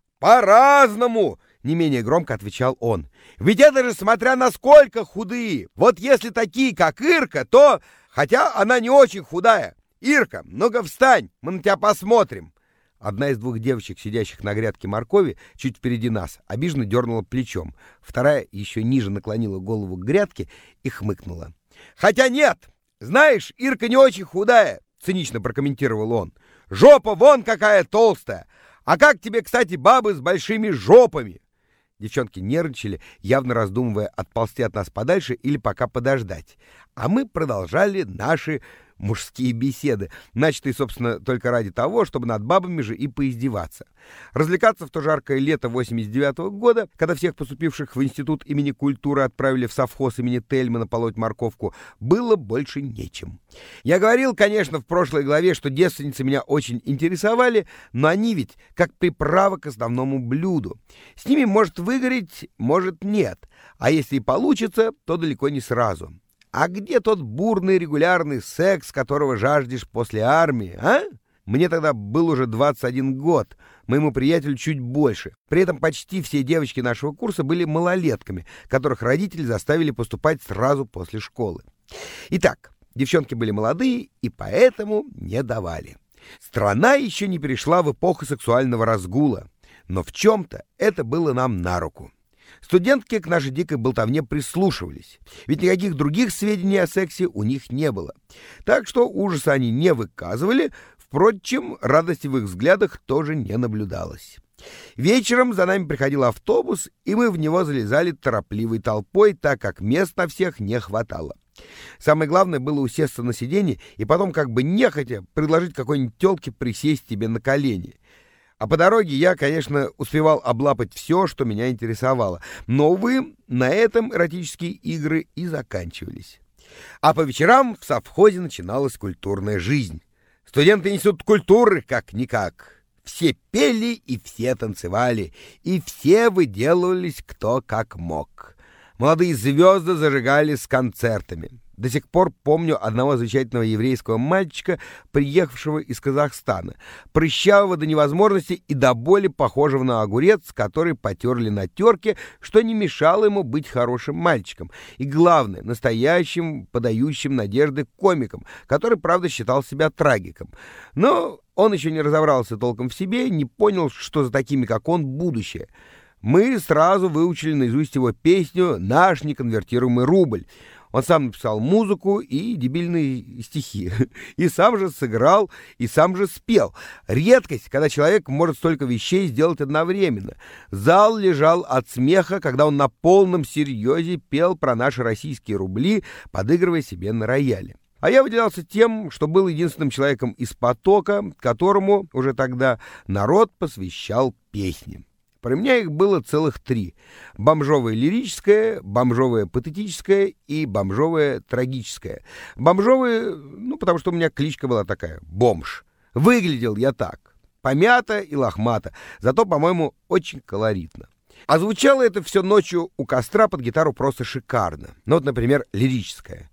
«По-разному!» — не менее громко отвечал он. «Ведь это же смотря насколько худые. Вот если такие, как Ирка, то... Хотя она не очень худая. Ирка, ну-ка встань, мы на тебя посмотрим». Одна из двух девочек, сидящих на грядке моркови, чуть впереди нас, обиженно дернула плечом. Вторая еще ниже наклонила голову к грядке и хмыкнула. «Хотя нет! Знаешь, Ирка не очень худая», — цинично прокомментировал он. «Жопа вон какая толстая! А как тебе, кстати, бабы с большими жопами?» Девчонки нервничали, явно раздумывая, отползти от нас подальше или пока подождать. А мы продолжали наши мужские беседы, начатые, собственно, только ради того, чтобы над бабами же и поиздеваться. Развлекаться в то жаркое лето 89-го года, когда всех поступивших в институт имени культуры отправили в совхоз имени Тельмана полоть морковку, было больше нечем. Я говорил, конечно, в прошлой главе, что девственницы меня очень интересовали, но они ведь как приправа к основному блюду. С ними может выгореть, может нет, а если и получится, то далеко не сразу. А где тот бурный регулярный секс, которого жаждешь после армии, а? Мне тогда был уже 21 год, моему приятелю чуть больше. При этом почти все девочки нашего курса были малолетками, которых родители заставили поступать сразу после школы. Итак, девчонки были молодые и поэтому не давали. Страна еще не перешла в эпоху сексуального разгула, но в чем-то это было нам на руку. Студентки к нашей дикой болтовне прислушивались, ведь никаких других сведений о сексе у них не было. Так что ужаса они не выказывали, впрочем, радости в их взглядах тоже не наблюдалось. Вечером за нами приходил автобус, и мы в него залезали торопливой толпой, так как мест на всех не хватало. Самое главное было усесться на сиденье и потом как бы нехотя предложить какой-нибудь тёлке присесть тебе на колени. А по дороге я, конечно, успевал облапать все, что меня интересовало. Но, увы, на этом эротические игры и заканчивались. А по вечерам в совхозе начиналась культурная жизнь. Студенты несут культуры как-никак. Все пели и все танцевали, и все выделывались кто как мог. Молодые звезды зажигали с концертами. До сих пор помню одного замечательного еврейского мальчика, приехавшего из Казахстана, прыщавого до невозможности и до боли похожего на огурец, который потерли на терке, что не мешало ему быть хорошим мальчиком. И главное, настоящим, подающим надежды комиком, который, правда, считал себя трагиком. Но он еще не разобрался толком в себе, не понял, что за такими, как он, будущее. Мы сразу выучили наизусть его песню «Наш неконвертируемый рубль». Он сам написал музыку и дебильные стихи. И сам же сыграл, и сам же спел. Редкость, когда человек может столько вещей сделать одновременно. Зал лежал от смеха, когда он на полном серьезе пел про наши российские рубли, подыгрывая себе на рояле. А я выделялся тем, что был единственным человеком из потока, которому уже тогда народ посвящал песни. Про меня их было целых 3. Бомжовое лирическое, бомжовое патетическое и бомжовое трагическое. Бомжовое, потому что у меня кличка была такая — Бомж. Выглядел я так. Помято и лохмато, зато, по-моему, очень колоритно. А звучало это все ночью у костра под гитару просто шикарно. Вот, например, лирическое.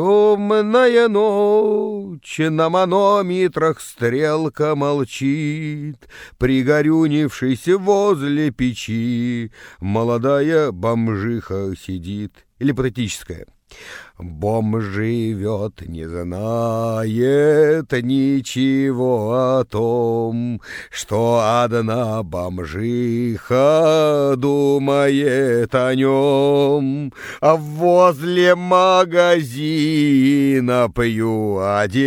Темная ночь, на манометрах стрелка молчит, пригорюнившись возле печи, молодая бомжиха сидит. Или патетическое. Бомж живет, не знает ничего о том, что одна бомжиха думает о нем. А возле магазина пью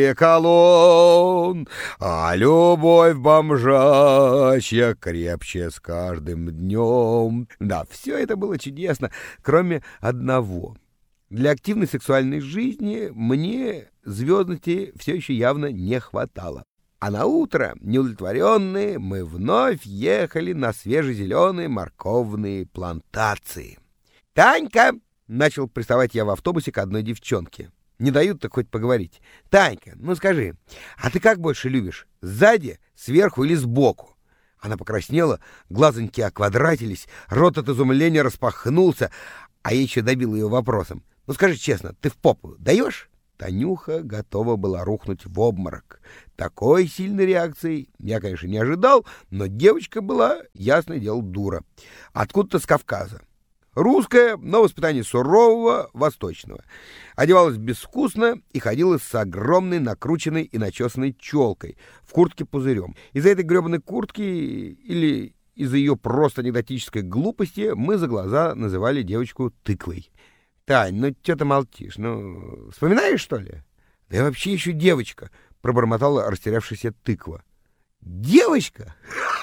одеколон, а любовь бомжачья крепче с каждым днем. Да, все это было чудесно, кроме одного. Для активной сексуальной жизни мне звездности все еще явно не хватало. А на утро, неудовлетворенные, мы вновь ехали на свежезеленые морковные плантации. «Танька, начал приставать я в автобусе к одной девчонке. Не дают, так хоть поговорить. «Танька, ну скажи, а ты как больше любишь? Сзади, сверху или сбоку?» Она покраснела, глазоньки оквадратились, рот от изумления распахнулся, а я еще добил ее вопросом. «Ну скажи честно, ты в попу даешь?» Танюха готова была рухнуть в обморок. Такой сильной реакции я, конечно, не ожидал, но девочка была, ясное дело, дура. Откуда-то с Кавказа. Русская, но воспитание сурового, восточного. Одевалась безвкусно и ходила с огромной накрученной и начесанной челкой, в куртке пузырем. Из-за этой гребаной куртки или из-за ее просто анекдотической глупости мы за глаза называли девочку тыквой. «Тань, ну что ты молчишь? Ну, вспоминаешь, что ли?» «Да я вообще еще девочка», — пробормотала растерявшаяся тыква. «Девочка?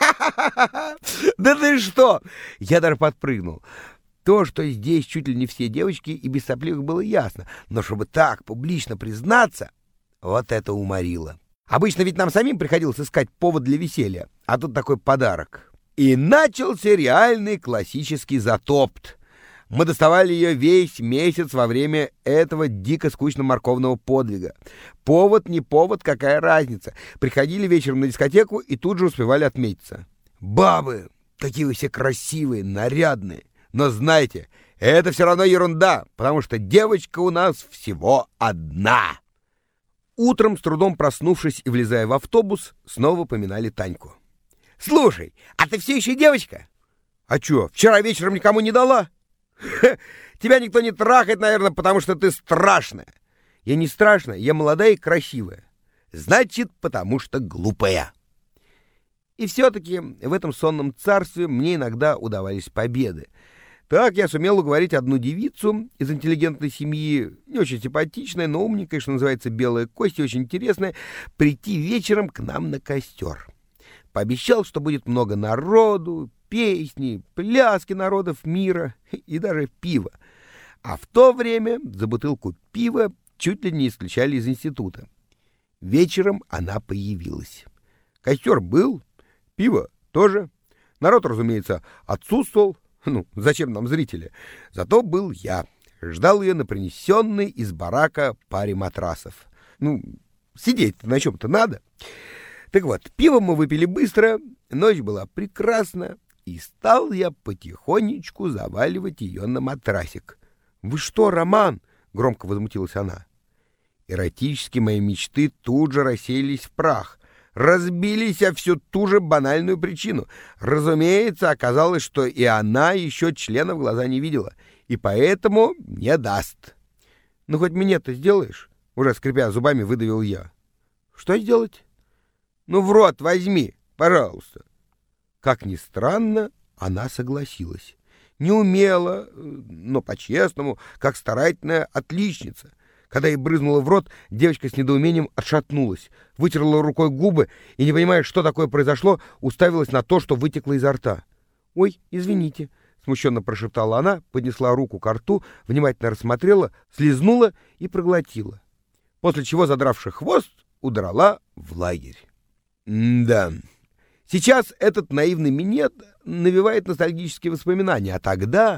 Да ты что?» Я даже подпрыгнул. То, что здесь чуть ли не все девочки, и без сопливых было ясно, но чтобы так публично признаться, вот это уморило. Обычно ведь нам самим приходилось искать повод для веселья, а тут такой подарок. И начался реальный классический затопт. Мы доставали ее весь месяц во время этого дико скучного морковного подвига. Повод, не повод, какая разница. Приходили вечером на дискотеку и тут же успевали отметиться. «Бабы, какие вы все красивые, нарядные! Но знайте, это все равно ерунда, потому что девочка у нас всего одна!» Утром, с трудом проснувшись и влезая в автобус, снова поминали Таньку. «Слушай, а ты все еще девочка?» «А чё, вчера вечером никому не дала?» «Тебя никто не трахает, наверное, потому что ты страшная». «Я не страшная, я молодая и красивая». «Значит, потому что глупая». И все-таки в этом сонном царстве мне иногда удавались победы. Так я сумел уговорить одну девицу из интеллигентной семьи, не очень симпатичная, но умненькая, что называется, белая кость, очень интересная, прийти вечером к нам на костер. Пообещал, что будет много народу, песни, пляски народов мира и даже пива. А в то время за бутылку пива чуть ли не исключали из института. Вечером она появилась. Костер был, пиво тоже. Народ, разумеется, отсутствовал. Ну, зачем нам зрители? Зато был я. Ждал ее на принесенной из барака паре матрасов. Ну, сидеть на чем-то надо. Так вот, пиво мы выпили быстро, ночь была прекрасна, и стал я потихонечку заваливать ее на матрасик. «Вы что, Роман?» — громко возмутилась она. Эротические мои мечты тут же рассеялись в прах, разбились о всю ту же банальную причину. Разумеется, оказалось, что и она еще члена в глаза не видела, и поэтому не даст. «Ну, хоть минет-то сделаешь?» — уже скрипя зубами выдавил я. «Что сделать?» «Ну, в рот возьми, пожалуйста». Как ни странно, она согласилась. Не умела, но по-честному, как старательная отличница. Когда ей брызнуло в рот, девочка с недоумением отшатнулась, вытерла рукой губы и, не понимая, что такое произошло, уставилась на то, что вытекло изо рта. «Ой, извините», — смущенно прошептала она, поднесла руку ко рту, внимательно рассмотрела, слезнула и проглотила. После чего, задравши хвост, удрала в лагерь. Да, сейчас этот наивный минет навевает ностальгические воспоминания, а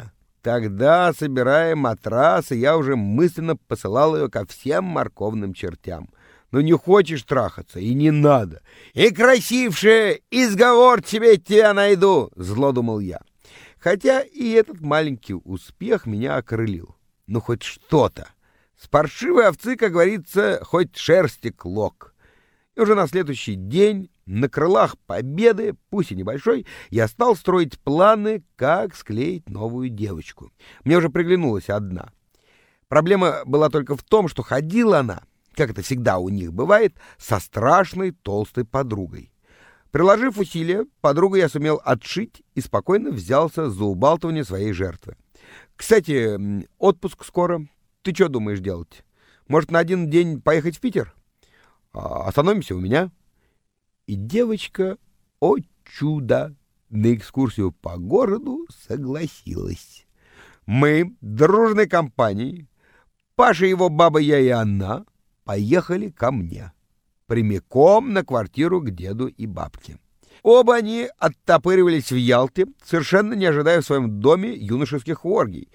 тогда, собирая матрасы, я уже мысленно посылал ее ко всем морковным чертям. «Ну не хочешь трахаться, и не надо. И красивше, и сговор тебе тебя найду», — зло думал я. Хотя и этот маленький успех меня окрылил. Ну хоть что-то. С паршивой овцы, как говорится, хоть шерсти клок. И уже на следующий день, на крылах победы, пусть и небольшой, я стал строить планы, как склеить новую девочку. Мне уже приглянулась одна. Проблема была только в том, что ходила она, как это всегда у них бывает, со страшной толстой подругой. Приложив усилия, подругу я сумел отшить и спокойно взялся за убалтывание своей жертвы. «Кстати, отпуск скоро. Ты что думаешь делать? Может, на один день поехать в Питер? Остановимся у меня». И девочка, о чудо, на экскурсию по городу согласилась. Мы, дружной компанией, Паша, его баба, я и она, поехали ко мне, прямиком на квартиру к деду и бабке. Оба они оттопыривались в Ялте, совершенно не ожидая в своем доме юношеских оргий.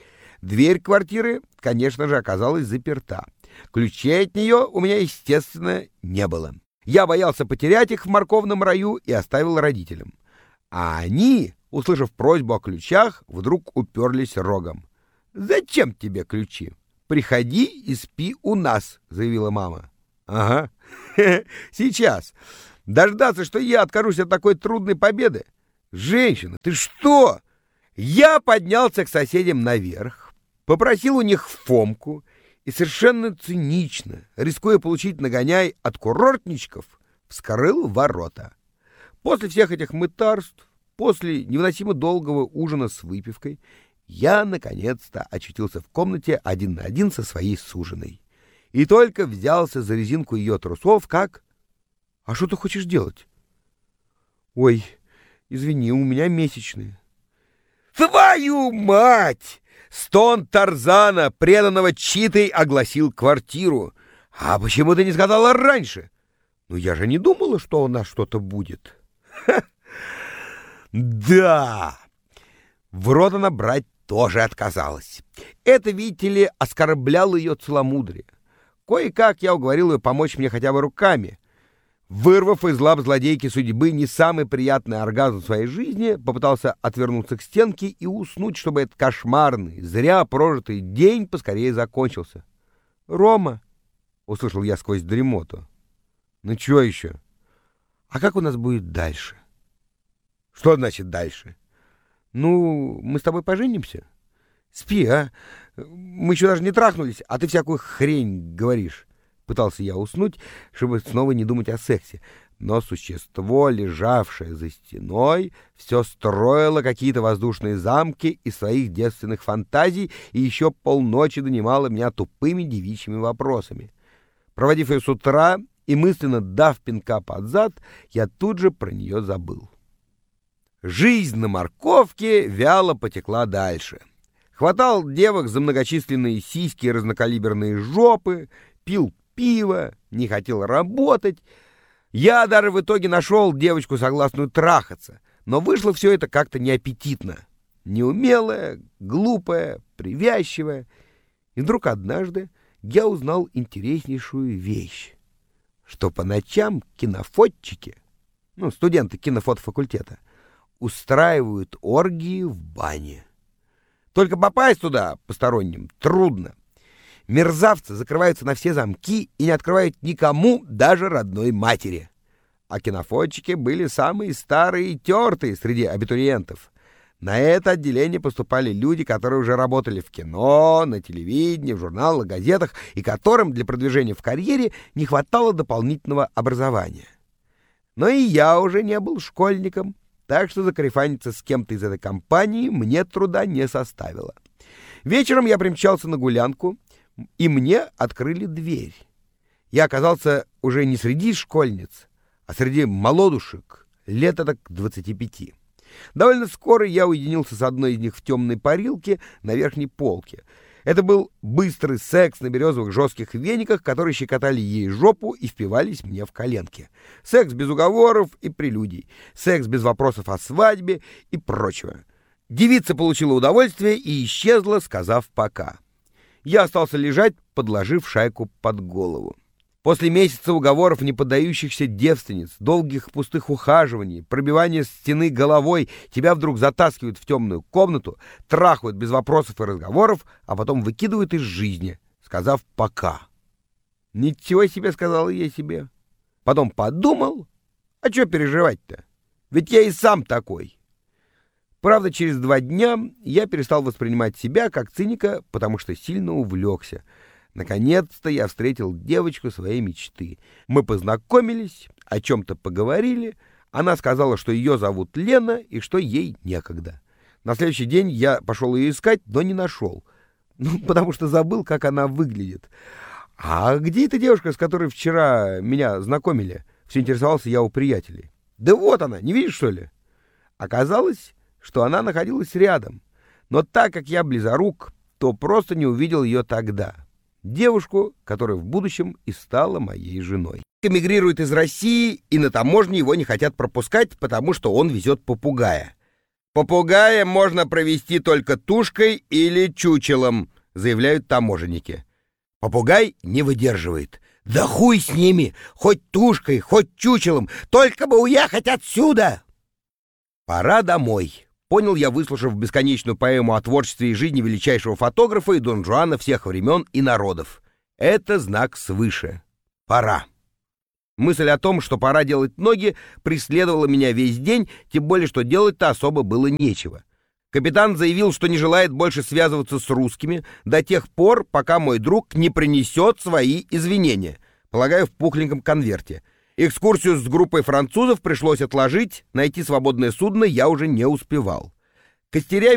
Дверь квартиры, конечно же, оказалась заперта. Ключей от нее у меня, естественно, не было. Я боялся потерять их в морковном раю и оставил родителям. А они, услышав просьбу о ключах, вдруг уперлись рогом. «Зачем тебе ключи? Приходи и спи у нас», — заявила мама. «Ага, сейчас. Дождаться, что я откажусь от такой трудной победы? Женщина, ты что?» Я поднялся к соседям наверх, попросил у них Фомку и совершенно цинично, рискуя получить нагоняй от курортничков, вскрыл ворота. После всех этих мытарств, после невыносимо долгого ужина с выпивкой, я, наконец-то, очутился в комнате один на один со своей суженой. И только взялся за резинку ее трусов, как... «А что ты хочешь делать?» «Ой, извини, у меня месячные». «Твою мать!» Стон Тарзана, преданного читой, огласил квартиру. «А почему ты не сказала раньше?» «Ну, я же не думала, что у нас что-то будет». Ха. «Да!» В рот она брать тоже отказалась. Это, видите ли, оскорбляло ее целомудрие. Кое-как я уговорил ее помочь мне хотя бы руками. Вырвав из лап злодейки судьбы не самый приятный оргазм в своей жизни, попытался отвернуться к стенке и уснуть, чтобы этот кошмарный, зря прожитый день поскорее закончился. «Рома!» — услышал я сквозь дремоту. «Ну чё еще? А как у нас будет дальше?» «Что значит дальше?» «Ну, мы с тобой поженимся?» «Спи, а? Мы еще даже не трахнулись, а ты всякую хрень говоришь». Пытался я уснуть, чтобы снова не думать о сексе, но существо, лежавшее за стеной, все строило какие-то воздушные замки из своих девственных фантазий и еще полночи донимало меня тупыми девичьими вопросами. Проводив ее с утра и мысленно дав пинка под зад, я тут же про нее забыл. Жизнь на морковке вяло потекла дальше. Хватал девок за многочисленные сиськи и разнокалиберные жопы, пил пиво, не хотел работать. Я даже в итоге нашел девочку, согласную трахаться, но вышло все это как-то неаппетитно. Неумелая, глупая, привязчивая. И вдруг однажды я узнал интереснейшую вещь, что по ночам кинофотчики, студенты кинофотофакультета, устраивают оргии в бане. Только попасть туда посторонним трудно. Мерзавцы закрываются на все замки и не открывают никому, даже родной матери. А кинофотчики были самые старые и тертые среди абитуриентов. На это отделение поступали люди, которые уже работали в кино, на телевидении, в журналах, газетах, и которым для продвижения в карьере не хватало дополнительного образования. Но и я уже не был школьником, так что закарифаниться с кем-то из этой компании мне труда не составило. Вечером я примчался на гулянку, и мне открыли дверь. Я оказался уже не среди школьниц, а среди молодушек, лет так 25. Довольно скоро я уединился с одной из них в темной парилке на верхней полке. Это был быстрый секс на березовых жестких вениках, которые щекотали ей жопу и впивались мне в коленки. Секс без уговоров и прелюдий. Секс без вопросов о свадьбе и прочего. Девица получила удовольствие и исчезла, сказав «пока». Я остался лежать, подложив шайку под голову. После месяца уговоров не поддающихся девственниц, долгих пустых ухаживаний, пробивания стены головой, тебя вдруг затаскивают в темную комнату, трахают без вопросов и разговоров, а потом выкидывают из жизни, сказав «пока». «Ничего себе», — сказал я себе. Потом подумал, а что переживать-то? Ведь я и сам такой. Правда, через 2 дня я перестал воспринимать себя как циника, потому что сильно увлекся. Наконец-то я встретил девочку своей мечты. Мы познакомились, о чем-то поговорили. Она сказала, что ее зовут Лена и что ей некогда. На следующий день я пошел ее искать, но не нашел. Потому что забыл, как она выглядит. «А где эта девушка, с которой вчера меня знакомили?» Все интересовался я у приятелей. «Да вот она, не видишь, что ли?» Оказалось, что она находилась рядом, но так как я близорук, то просто не увидел ее тогда. Девушку, которая в будущем и стала моей женой. Эмигрирует из России, и на таможне его не хотят пропускать, потому что он везет попугая. «Попугая можно провести только тушкой или чучелом», — заявляют таможенники. Попугай не выдерживает. «Да хуй с ними! Хоть тушкой, хоть чучелом! Только бы уехать отсюда!» «Пора домой», — понял я, выслушав бесконечную поэму о творчестве и жизни величайшего фотографа и Дон Жуана всех времен и народов. Это знак свыше. Пора. Мысль о том, что пора делать ноги, преследовала меня весь день, тем более, что делать-то особо было нечего. Капитан заявил, что не желает больше связываться с русскими до тех пор, пока мой друг не принесет свои извинения, полагаю, в пухленьком конверте. Экскурсию с группой французов пришлось отложить, найти свободное судно я уже не успевал. Костеря